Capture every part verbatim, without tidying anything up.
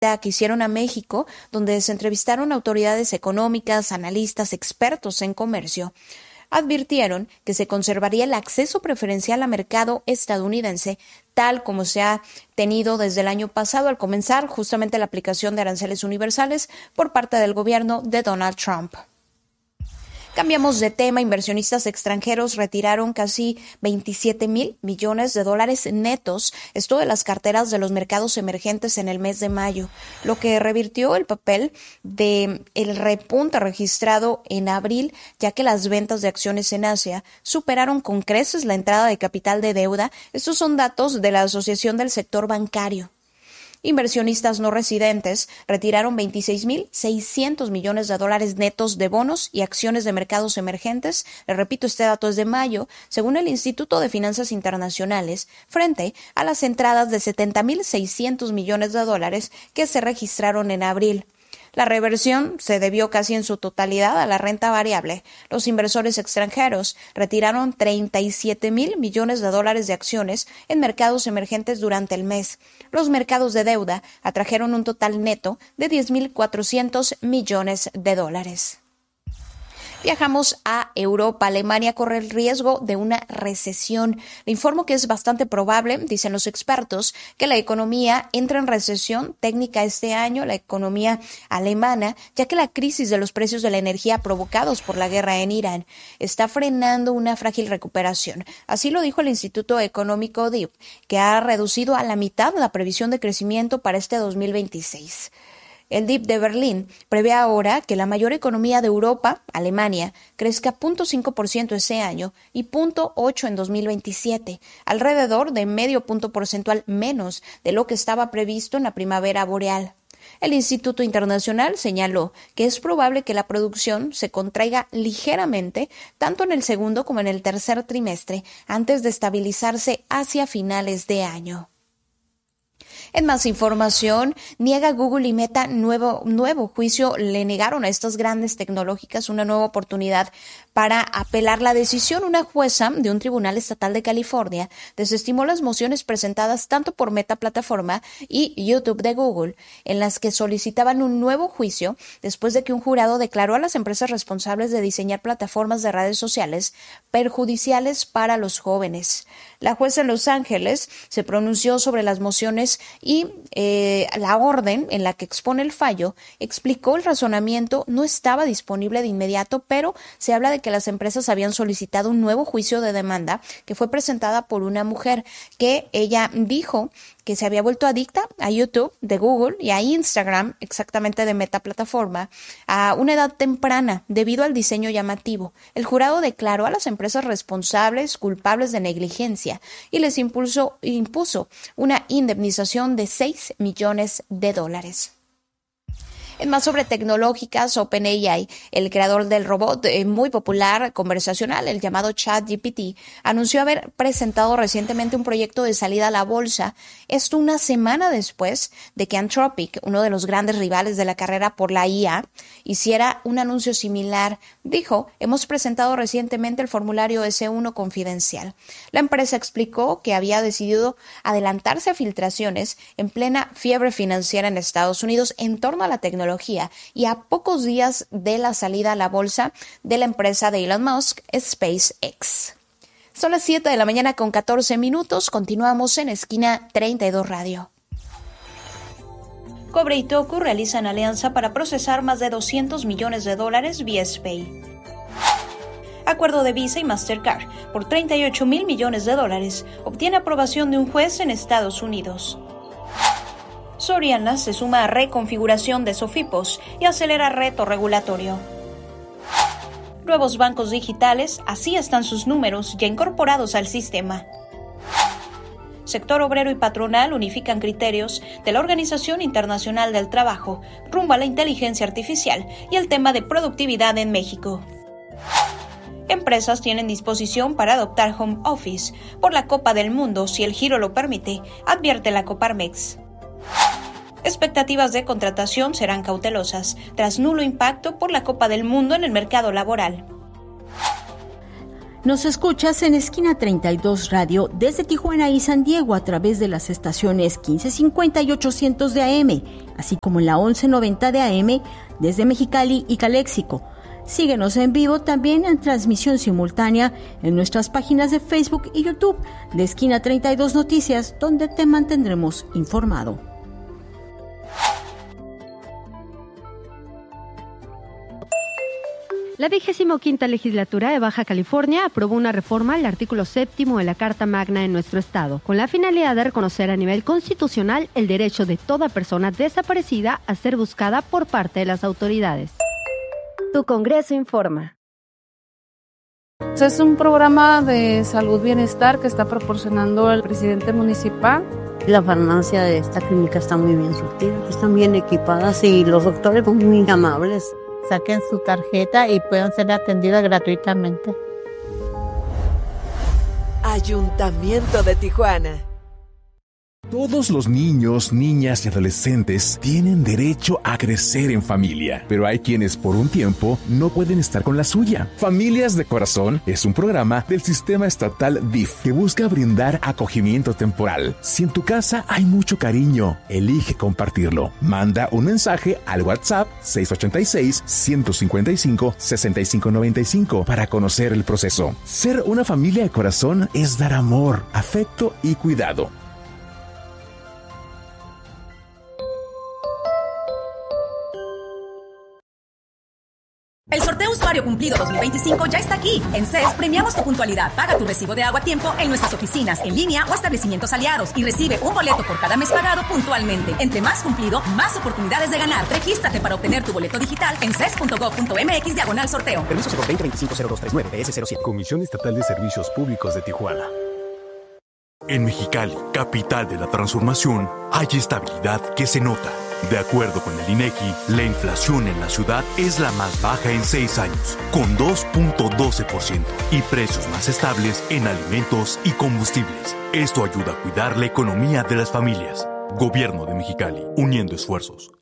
que hicieron a México, donde se entrevistaron autoridades económicas, analistas, expertos en comercio. Advirtieron que se conservaría el acceso preferencial al mercado estadounidense, tal como se ha tenido desde el año pasado al comenzar justamente la aplicación de aranceles universales por parte del gobierno de Donald Trump. Cambiamos de tema. Inversionistas extranjeros retiraron casi veintisiete mil millones de dólares netos, esto de las carteras de los mercados emergentes en el mes de mayo, lo que revirtió el papel de el repunte registrado en abril, ya que las ventas de acciones en Asia superaron con creces la entrada de capital de deuda. Estos son datos de la Asociación del Sector Bancario. Inversionistas no residentes retiraron veintiséis mil seiscientos millones de dólares netos de bonos y acciones de mercados emergentes. Les repito, este dato es de mayo, según el Instituto de Finanzas Internacionales, frente a las entradas de setenta mil seiscientos millones de dólares que se registraron en abril. La reversión se debió casi en su totalidad a la renta variable. Los inversores extranjeros retiraron treinta y siete mil millones de dólares de acciones en mercados emergentes durante el mes. Los mercados de deuda atrajeron un total neto de diez mil cuatrocientos millones de dólares. Viajamos a Europa. Alemania corre el riesgo de una recesión. Le informo que es bastante probable, dicen los expertos, que la economía entre en recesión técnica este año, la economía alemana, ya que la crisis de los precios de la energía provocados por la guerra en Irán está frenando una frágil recuperación. Así lo dijo el Instituto Económico D I P, que ha reducido a la mitad la previsión de crecimiento para este dos mil veintiséis. El D I P de Berlín prevé ahora que la mayor economía de Europa, Alemania, crezca cero punto cinco por ciento ese año y cero punto ocho por ciento en dos mil veintisiete, alrededor de medio punto porcentual menos de lo que estaba previsto en la primavera boreal. El Instituto Internacional señaló que es probable que la producción se contraiga ligeramente tanto en el segundo como en el tercer trimestre antes de estabilizarse hacia finales de año. En más información, niega Google y Meta nuevo, nuevo juicio. Le negaron a estas grandes tecnológicas una nueva oportunidad para apelar la decisión. Una jueza de un tribunal estatal de California desestimó las mociones presentadas tanto por Meta Plataforma y YouTube de Google, en las que solicitaban un nuevo juicio después de que un jurado declaró a las empresas responsables de diseñar plataformas de redes sociales perjudiciales para los jóvenes. La jueza en Los Ángeles se pronunció sobre las mociones y eh, la orden en la que expone el fallo explicó el razonamiento. No estaba disponible de inmediato, pero se habla de que las empresas habían solicitado un nuevo juicio de demanda que fue presentada por una mujer que ella dijo que se había vuelto adicta a YouTube de Google y a Instagram, exactamente de Meta Plataforma, a una edad temprana debido al diseño llamativo. El jurado declaró a las empresas responsables culpables de negligencia y les impulsó, impuso una indemnización de seis millones de dólares. En más sobre tecnológicas, OpenAI, el creador del robot eh, muy popular conversacional, el llamado ChatGPT, anunció haber presentado recientemente un proyecto de salida a la bolsa. Esto una semana después de que Anthropic, uno de los grandes rivales de la carrera por la I A, hiciera un anuncio similar. Dijo, hemos presentado recientemente el formulario ese uno confidencial. La empresa explicó que había decidido adelantarse a filtraciones en plena fiebre financiera en Estados Unidos en torno a la tecnología y a pocos días de la salida a la bolsa de la empresa de Elon Musk, SpaceX. Son las siete de la mañana con catorce minutos. Continuamos en Esquina treinta y dos Radio. Cobre y Toku realizan alianza para procesar más de doscientos millones de dólares vía SPAY. Acuerdo de Visa y Mastercard por treinta y ocho mil millones de dólares obtiene aprobación de un juez en Estados Unidos. Soriana se suma a reconfiguración de Sofipos y acelera reto regulatorio. Nuevos bancos digitales, así están sus números ya incorporados al sistema. Sector obrero y patronal unifican criterios de la Organización Internacional del Trabajo rumbo a la inteligencia artificial y el tema de productividad en México. Empresas tienen disposición para adoptar home office por la Copa del Mundo si el giro lo permite, advierte la Coparmex. Expectativas de contratación serán cautelosas, tras nulo impacto por la Copa del Mundo en el mercado laboral. Nos escuchas en Esquina treinta y dos Radio desde Tijuana y San Diego a través de las estaciones quince cincuenta y ochocientos de A M, así como en la once noventa de A M desde Mexicali y Caléxico. Síguenos en vivo también en transmisión simultánea en nuestras páginas de Facebook y YouTube de Esquina treinta y dos Noticias, donde te mantendremos informado. La vigésimo quinta legislatura de Baja California aprobó una reforma al artículo séptimo de la Carta Magna en nuestro estado, con la finalidad de reconocer a nivel constitucional el derecho de toda persona desaparecida a ser buscada por parte de las autoridades. Tu Congreso informa. Es un programa de salud bienestar que está proporcionando el presidente municipal. La farmacia de esta clínica está muy bien surtida, están bien equipadas y los doctores son muy amables. Saquen su tarjeta y puedan ser atendidas gratuitamente. Ayuntamiento de Tijuana. Todos los niños, niñas y adolescentes tienen derecho a crecer en familia, pero hay quienes por un tiempo no pueden estar con la suya. Familias de Corazón es un programa del sistema estatal D I F que busca brindar acogimiento temporal. Si en tu casa hay mucho cariño, elige compartirlo. Manda un mensaje al WhatsApp seis ocho seis, uno cinco cinco, seis cinco nueve cinco para conocer el proceso. Ser una familia de corazón es dar amor, afecto y cuidado. El sorteo Usuario Cumplido dos mil veinticinco ya está aquí. En C E S premiamos tu puntualidad. Paga tu recibo de agua a tiempo en nuestras oficinas, en línea o establecimientos aliados y recibe un boleto por cada mes pagado puntualmente. Entre más cumplido, más oportunidades de ganar. Regístrate para obtener tu boleto digital en ces punto gov punto mx diagonal sorteo. Permiso por veinte veinticinco cero dos treinta y nueve B S cero siete. Comisión Estatal de Servicios Públicos de Tijuana. En Mexicali, capital de la transformación, hay estabilidad que se nota. De acuerdo con el INEGI, la inflación en la ciudad es la más baja en seis años, con dos punto doce por ciento, y precios más estables en alimentos y combustibles. Esto ayuda a cuidar la economía de las familias. Gobierno de Mexicali, uniendo esfuerzos.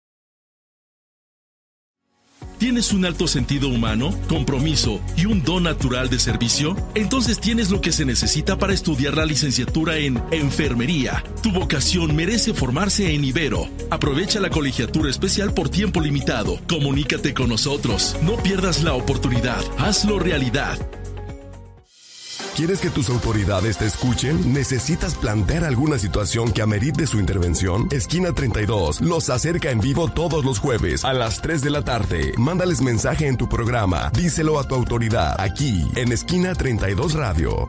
¿Tienes un alto sentido humano, compromiso y un don natural de servicio? Entonces tienes lo que se necesita para estudiar la licenciatura en Enfermería. Tu vocación merece formarse en Ibero. Aprovecha la colegiatura especial por tiempo limitado. Comunícate con nosotros. No pierdas la oportunidad. Hazlo realidad. ¿Quieres que tus autoridades te escuchen? ¿Necesitas plantear alguna situación que amerite su intervención? Esquina treinta y dos los acerca en vivo todos los jueves a las tres de la tarde. Mándales mensaje en tu programa. Díselo a tu autoridad aquí en Esquina treinta y dos Radio.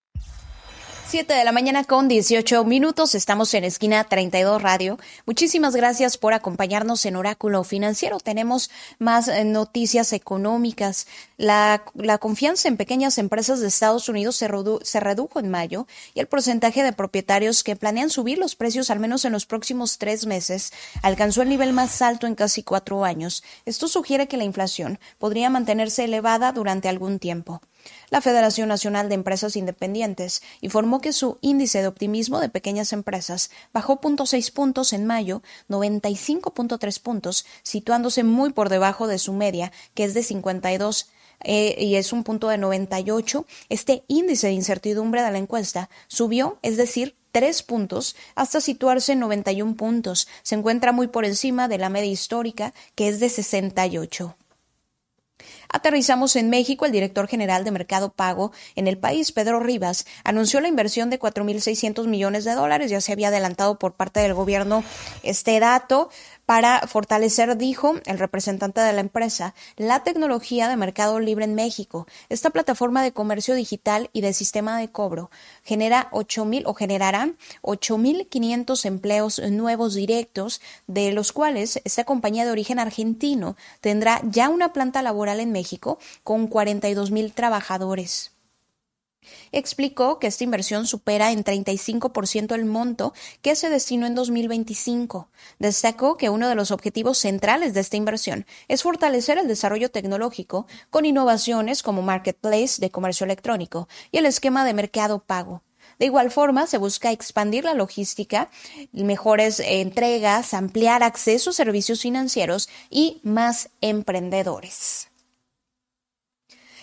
siete de la mañana con dieciocho minutos, estamos en Esquina treinta y dos Radio. Muchísimas gracias por acompañarnos en Oráculo Financiero. Tenemos más eh, noticias económicas. La, la confianza en pequeñas empresas de Estados Unidos se, redu- se redujo en mayo y el porcentaje de propietarios que planean subir los precios al menos en los próximos tres meses alcanzó el nivel más alto en casi cuatro años. Esto sugiere que la inflación podría mantenerse elevada durante algún tiempo. La Federación Nacional de Empresas Independientes informó que su índice de optimismo de pequeñas empresas bajó cero punto seis puntos en mayo, noventa y cinco punto tres puntos, situándose muy por debajo de su media, que es de cincuenta y dos, eh, y es un punto de noventa y ocho. Este índice de incertidumbre de la encuesta subió, es decir, tres puntos, hasta situarse en noventa y un puntos. Se encuentra muy por encima de la media histórica, que es de sesenta y ocho. Aterrizamos en México. El director general de Mercado Pago en el país, Pedro Rivas, anunció la inversión de cuatro mil seiscientos millones de dólares. Ya se había adelantado por parte del gobierno este dato para fortalecer, dijo el representante de la empresa, la tecnología de Mercado Libre en México. Esta plataforma de comercio digital y de sistema de cobro genera ocho mil o generará ocho mil quinientos empleos nuevos directos, de los cuales esta compañía de origen argentino tendrá ya una planta laboral en México con cuarenta y dos mil trabajadores. Explicó que esta inversión supera en treinta y cinco por ciento el monto que se destinó en dos mil veinticinco. Destacó que uno de los objetivos centrales de esta inversión es fortalecer el desarrollo tecnológico con innovaciones como Marketplace de comercio electrónico y el esquema de mercado pago. De igual forma, se busca expandir la logística, mejores entregas, ampliar acceso a servicios financieros y más emprendedores.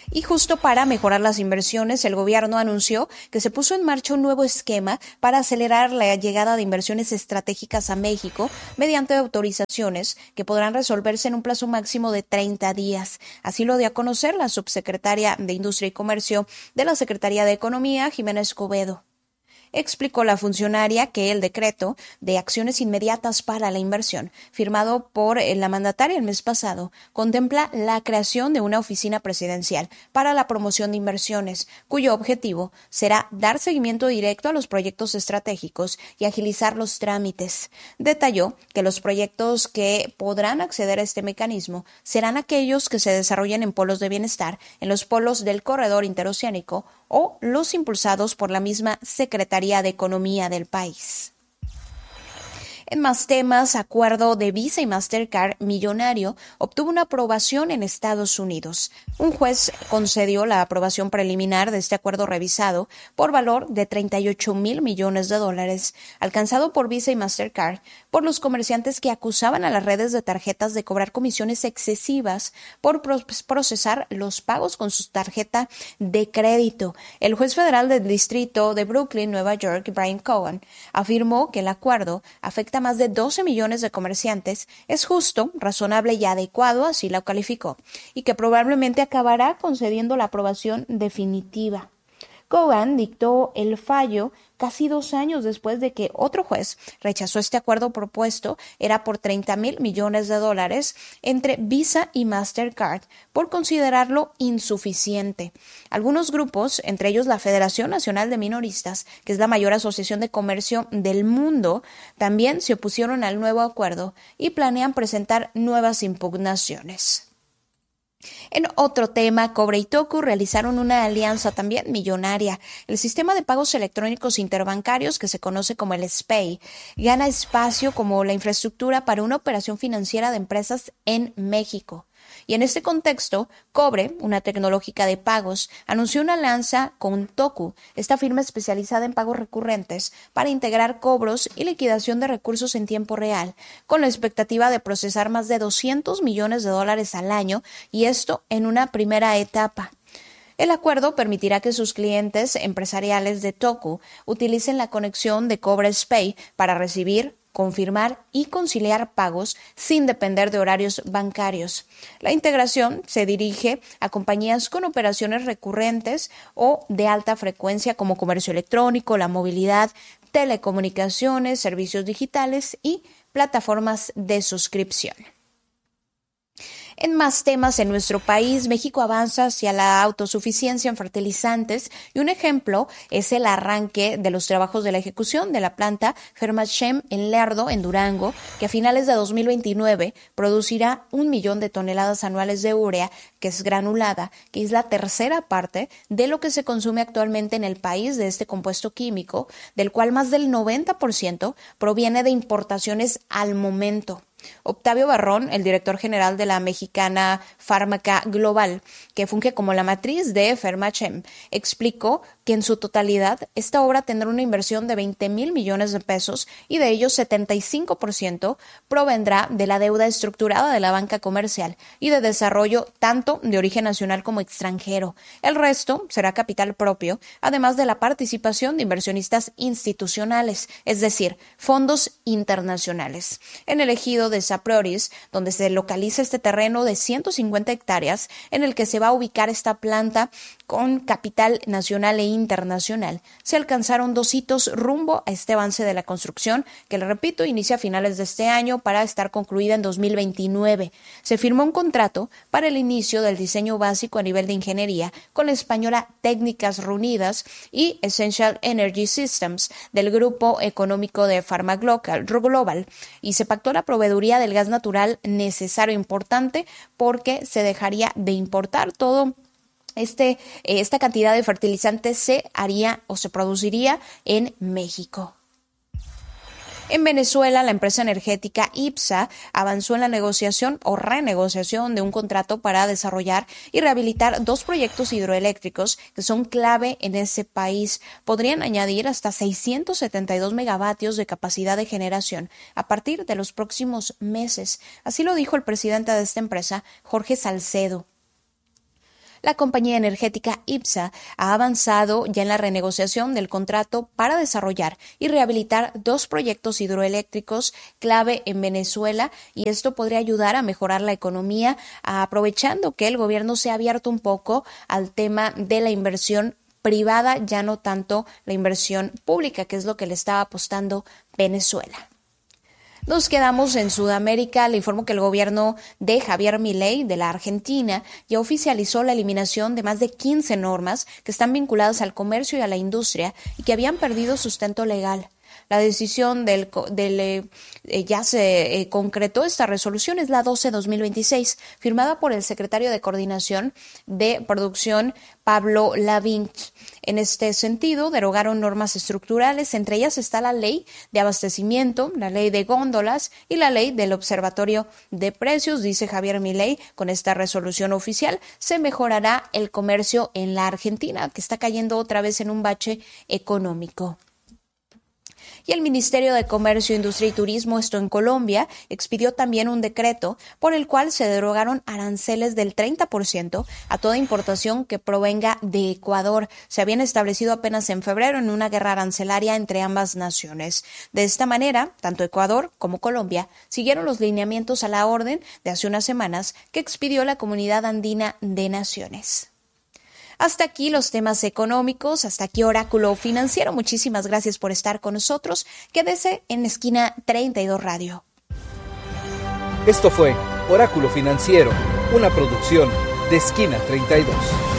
Y justo para mejorar las inversiones, el gobierno anunció que se puso en marcha un nuevo esquema para acelerar la llegada de inversiones estratégicas a México mediante autorizaciones que podrán resolverse en un plazo máximo de treinta días. Así lo dio a conocer la subsecretaria de Industria y Comercio de la Secretaría de Economía, Jimena Escobedo. Explicó la funcionaria que el decreto de acciones inmediatas para la inversión, firmado por la mandataria el mes pasado, contempla la creación de una oficina presidencial para la promoción de inversiones, cuyo objetivo será dar seguimiento directo a los proyectos estratégicos y agilizar los trámites. Detalló que los proyectos que podrán acceder a este mecanismo serán aquellos que se desarrollen en polos de bienestar, en los polos del corredor interoceánico o los impulsados por la misma Secretaría de Economía del país. En más temas, acuerdo de Visa y Mastercard millonario obtuvo una aprobación en Estados Unidos. Un juez concedió la aprobación preliminar de este acuerdo revisado por valor de treinta y ocho mil millones de dólares, alcanzado por Visa y Mastercard por los comerciantes que acusaban a las redes de tarjetas de cobrar comisiones excesivas por procesar los pagos con su tarjeta de crédito. El juez federal del distrito de Brooklyn, Nueva York, Brian Cohen, afirmó que el acuerdo afecta a más de doce millones de comerciantes, es justo, razonable y adecuado, así lo calificó, y que probablemente acabará concediendo la aprobación definitiva. Cohen dictó el fallo casi dos años después de que otro juez rechazó este acuerdo propuesto, era por treinta mil millones de dólares entre Visa y Mastercard, por considerarlo insuficiente. Algunos grupos, entre ellos la Federación Nacional de Minoristas, que es la mayor asociación de comercio del mundo, también se opusieron al nuevo acuerdo y planean presentar nuevas impugnaciones. En otro tema, Cobre y Toku realizaron una alianza también millonaria. El sistema de pagos electrónicos interbancarios, que se conoce como el S P A Y, gana espacio como la infraestructura para una operación financiera de empresas en México. Y en este contexto, Cobre, una tecnológica de pagos, anunció una alianza con Toku, esta firma especializada en pagos recurrentes, para integrar cobros y liquidación de recursos en tiempo real, con la expectativa de procesar más de doscientos millones de dólares al año, y esto en una primera etapa. El acuerdo permitirá que sus clientes empresariales de Toku utilicen la conexión de Cobre S P A Y para recibir, confirmar y conciliar pagos sin depender de horarios bancarios. La integración se dirige a compañías con operaciones recurrentes o de alta frecuencia como comercio electrónico, la movilidad, telecomunicaciones, servicios digitales y plataformas de suscripción. En más temas, en nuestro país, México avanza hacia la autosuficiencia en fertilizantes y un ejemplo es el arranque de los trabajos de la ejecución de la planta Fermachem en Lerdo, en Durango, que a finales de dos mil veintinueve producirá un millón de toneladas anuales de urea, que es granulada, que es la tercera parte de lo que se consume actualmente en el país de este compuesto químico, del cual más del noventa por ciento proviene de importaciones al momento. Octavio Barrón, el director general de la mexicana Fármaca Global, que funge como la matriz de Fermachem, explicó que en su totalidad esta obra tendrá una inversión de veinte mil millones de pesos y de ellos setenta y cinco por ciento provendrá de la deuda estructurada de la banca comercial y de desarrollo tanto de origen nacional como extranjero. El resto será capital propio, además de la participación de inversionistas institucionales, es decir, fondos internacionales. En el ejido de Saprioris, donde se localiza este terreno de ciento cincuenta hectáreas, en el que se va a ubicar esta planta con capital nacional e internacional, se alcanzaron dos hitos rumbo a este avance de la construcción, que, le repito, inicia a finales de este año para estar concluida en dos mil veintinueve. Se firmó un contrato para el inicio del diseño básico a nivel de ingeniería con la española Técnicas Reunidas y Essential Energy Systems del grupo económico de Pharma Global, y se pactó la proveeduría del gas natural necesario e importante, porque se dejaría de importar todo. Este, esta cantidad de fertilizantes se haría o se produciría en México. En Venezuela, la empresa energética IPSA avanzó en la negociación o renegociación de un contrato para desarrollar y rehabilitar dos proyectos hidroeléctricos que son clave en ese país. Podrían añadir hasta seiscientos setenta y dos megavatios de capacidad de generación a partir de los próximos meses. Así lo dijo el presidente de esta empresa, Jorge Salcedo. La compañía energética IPSA ha avanzado ya en la renegociación del contrato para desarrollar y rehabilitar dos proyectos hidroeléctricos clave en Venezuela, y esto podría ayudar a mejorar la economía, aprovechando que el gobierno se ha abierto un poco al tema de la inversión privada, ya no tanto la inversión pública, que es lo que le estaba apostando Venezuela. Nos quedamos en Sudamérica. Le informo que el gobierno de Javier Milei de la Argentina ya oficializó la eliminación de más de quince normas que están vinculadas al comercio y a la industria y que habían perdido sustento legal. La decisión del, del eh, ya se eh, concretó. Esta resolución es la doce guión dos mil veintiséis, firmada por el secretario de Coordinación de Producción, Pablo Lavín. En este sentido, derogaron normas estructurales, entre ellas está la ley de abastecimiento, la ley de góndolas y la ley del observatorio de precios. Dice Javier Milei, con esta resolución oficial se mejorará el comercio en la Argentina, que está cayendo otra vez en un bache económico. Y el Ministerio de Comercio, Industria y Turismo, esto en Colombia, expidió también un decreto por el cual se derogaron aranceles del treinta por ciento a toda importación que provenga de Ecuador. Se habían establecido apenas en febrero en una guerra arancelaria entre ambas naciones. De esta manera, tanto Ecuador como Colombia siguieron los lineamientos a la orden de hace unas semanas que expidió la Comunidad Andina de Naciones. Hasta aquí los temas económicos, hasta aquí Oráculo Financiero. Muchísimas gracias por estar con nosotros. Quédese en Esquina treinta y dos Radio. Esto fue Oráculo Financiero, una producción de Esquina treinta y dos.